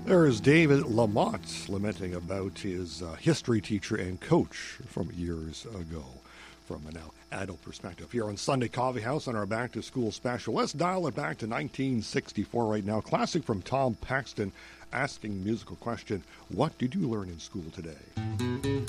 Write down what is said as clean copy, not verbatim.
There is David Lamont lamenting about his history teacher and coach from years ago from an adult perspective. Here on Sunday Coffee House on our Back to School special, let's dial it back to 1964 right now. Classic from Tom Paxton asking musical question, what did you learn in school today?